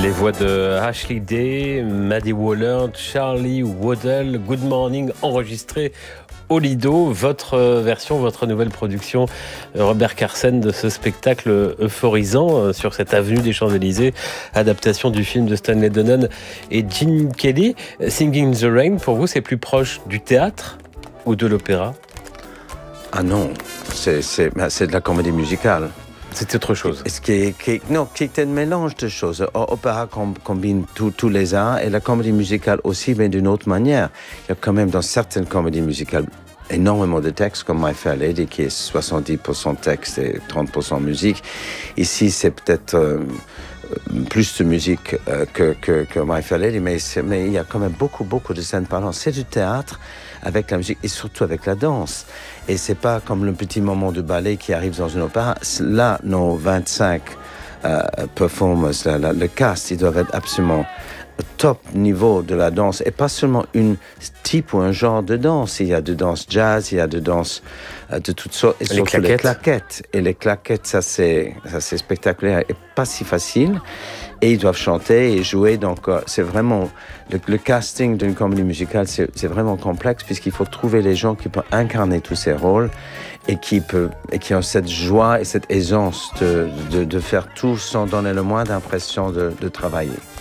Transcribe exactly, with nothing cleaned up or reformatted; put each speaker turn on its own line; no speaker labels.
Les voix de Ashley Day, Maddie Waller, Charlie Waddell, Good Morning, enregistré au Lido. Votre version, votre nouvelle production, Robert Carsen, de ce spectacle euphorisant sur cette avenue des Champs-Élysées, adaptation du film de Stanley Donen et Gene Kelly. Singing in the Rain, pour vous, c'est plus proche du théâtre ou de l'opéra ?
Ah non, c'est, c'est, c'est de la comédie musicale.
C'est autre chose.
Ce qui est, qui, non, qui est un mélange de choses. L'opéra combine tous les arts et la comédie musicale aussi, mais d'une autre manière. Il y a quand même dans certaines comédies musicales énormément de textes, comme My Fair Lady, qui est soixante-dix pour cent texte et trente pour cent musique. Ici, c'est peut-être euh, plus de musique euh, que, que, que My Fair Lady, mais, mais il y a quand même beaucoup, beaucoup de scènes parlantes. C'est du théâtre avec la musique et surtout avec la danse. Et c'est pas comme le petit moment de ballet qui arrive dans une opéra. Là, nos vingt-cinq euh, performers, là, là, le cast, ils doivent être absolument au top niveau de la danse. Et pas seulement une type ou un genre de danse. Il y a de danse jazz, il y a de danse euh, de toutes sortes. Et
les
surtout
claquettes.
les claquettes. Et les claquettes, ça c'est, ça c'est spectaculaire et pas si facile. Et ils doivent chanter et jouer. Donc, euh, c'est vraiment... Le, le casting d'une comédie musicale, c'est, c'est vraiment complexe puisqu'il faut trouver les gens qui peuvent incarner tous ces rôles et qui, peut, et qui ont cette joie et cette aisance de, de, de faire tout sans donner le moins d'impression de, de travailler.